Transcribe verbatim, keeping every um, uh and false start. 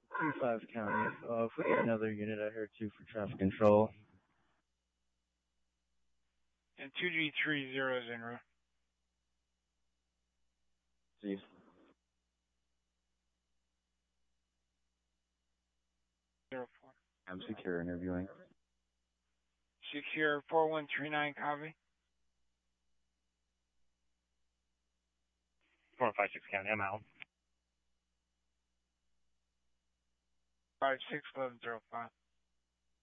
two five County. Uh, if we get another unit out here too for traffic control. And two G three zeros en route. See. Zero four. I'm secure interviewing. Secure four one three nine, copy. four five six County, I'm out. Five six eleven zero five.